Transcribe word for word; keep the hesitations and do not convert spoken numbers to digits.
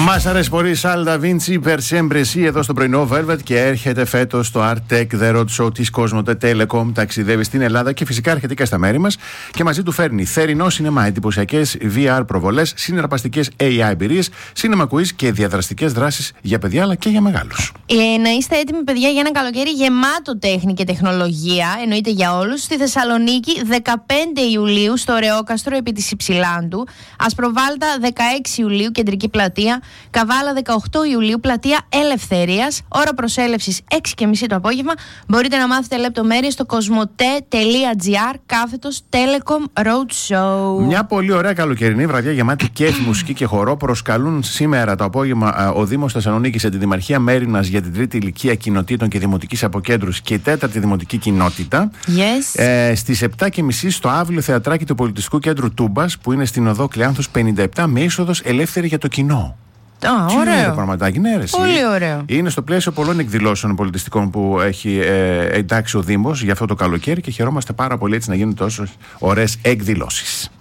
Μας αρέσει πολύ η Σάλτα Βίντσι, Περσέμπρεση εδώ στο πρωινό Velvet και έρχεται φέτος στο Art Tech The Road Show της Cosmote Telecom. Ταξιδεύει στην Ελλάδα και φυσικά έρχεται και στα μέρη μας και μαζί του φέρνει θερινό σινεμά, εντυπωσιακές βι αρ προβολές, συναρπαστικές έι άι εμπειρίες, cinema quiz και διαδραστικές δράσεις για παιδιά αλλά και για μεγάλους. Ε, να είστε έτοιμοι, παιδιά, για ένα καλοκαίρι γεμάτο τέχνη και τεχνολογία, εννοείται για όλους, στη Θεσσαλονίκη δεκαπέντε Ιουλίου στο Ρεόκαστρο επί της Υψηλάντου, Ασπροβάλτα δεκαέξι Ιουλίου κεντρική πλατεία, Καβάλα δεκαοκτώ Ιουλίου πλατεία Ελευθερίας, ώρα προσέλευσης έξι και μισή το απόγευμα. Μπορείτε να μάθετε λεπτομέρειες στο cosmote.gr κάθετος Telecom Road Show. Μια πολύ ωραία καλοκαιρινή βραδιά γεμάτη κέφι, μουσική και χορό προσκαλούν σήμερα το απόγευμα ο Δήμος Θεσσαλονίκης σε τη Δημαρχία Μέρινας για την τρίτη ηλικία κοινοτήτων και δημοτικής αποκέντρωσης και η τέταρτη δημοτική κοινότητα. Yes. Ε, στις επτά και μισή στο Αύλιο Θεατράκι του Πολιτιστικού Κέντρου Τούμπας, που είναι στην οδό Κλεάνθους πενήντα επτά, με είσοδος ελεύθερη για το κοινό. Α, Τι ωραίο. ωραίο πραγματάκι, ναι, ρε, Πολύ ωραίο. Είναι στο πλαίσιο πολλών εκδηλώσεων πολιτιστικών που έχει ε, εντάξει ο Δήμος για αυτό το καλοκαίρι και χαιρόμαστε πάρα πολύ έτσι να γίνουν τόσες ωραίες εκδηλώσεις.